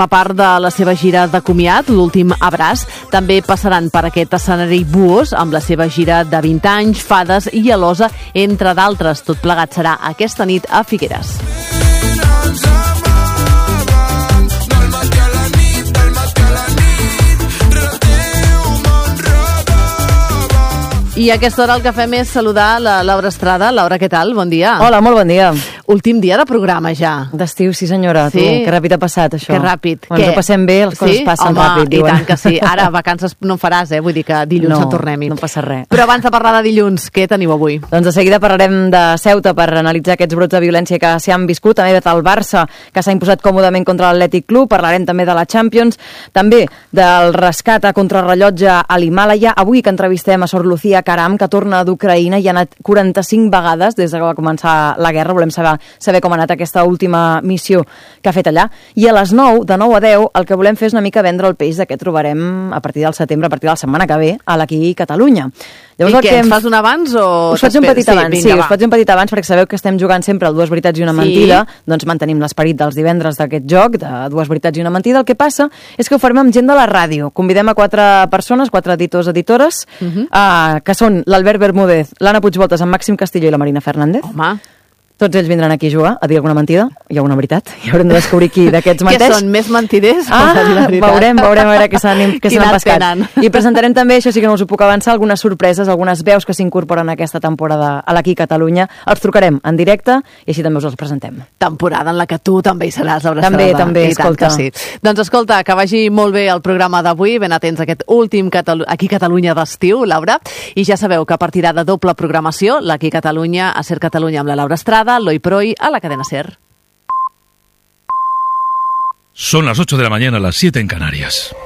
forma part de la seva gira de comiat, l'últim abraç. També passaran per aquest escenari Buos amb la seva gira de 20 anys, Fades i Alosa, entre d'altres. Tot plegat serà aquesta nit a Figueres. I a aquesta hora el que fem és saludar la Laura Estrada. Laura, què tal? Bon dia. Hola, molt bon dia. Últim dia de programa ja. D'estiu, sí senyora. Sí? Tu, que ràpid ha passat això. Que ràpid. Quan ens ho passem bé, les coses passen ràpid, diuen. I tant que sí. Ara vacances no en faràs, vull dir que dilluns en tornem-hi. No passa res. Però abans de parlar de dilluns, què teniu avui? Doncs de seguida parlarem de Ceuta per analitzar aquests brots de violència que s'hi han viscut, també del Barça, que s'ha imposat còmodament contra l'Atlètic Club, parlarem també de la Champions, també del rescat a contrarrellotge a l'Himàlaia. Avui que entrevistem a Sor Lucía Caram, que torna d'Ucraïna i ha anat 45 vegades des que va començar la guerra. Volem saber com ha anat aquesta última missió que ha fet allà. I a les 9, de 9 a 10, el que volem fer és una mica vendre el peix de què trobarem a partir del setembre, a partir de la setmana que ve, a l'Aquí Catalunya. Llavors, I què, ens fas un abans o... Us faig un petit abans, sí, us faig un petit abans perquè sabeu que estem jugant sempre al Dues veritats i una mentida, doncs mantenim l'esperit dels divendres d'aquest joc, de Dues veritats i una mentida. El que passa és que ho farem amb gent de la ràdio. Convidem a 4 persones, 4 editors, que són l'Albert Bermúdez, l'Anna Puigvoltes, en Màxim Castillo i la Marina Fernández. Home... Tots ells vindran aquí a jugar, a dir alguna mentida i alguna veritat. I haurem de descobrir qui d'aquests menteix. Que són més mentiders? Veurem a veure què se n'han pescat. I presentarem també, això sí que no us ho puc avançar, algunes sorpreses, algunes veus que s'incorporen a aquesta temporada a l'Aquí Catalunya. Els trucarem en directe i així també us els presentem. Temporada en la que tu també hi seràs, Laura Estrada. També, escolta. Sí. Doncs escolta, que vagi molt bé el programa d'avui, ben atents a aquest últim Aquí Catalunya d'estiu, Laura. I ja sabeu que partirà de doble programació, l'Aquí Catalunya a Ser Catalunya amb la Laura Estrada, L'Oi Proi a la cadena SER. Son las 8 de la mañana, las 7 en Canarias.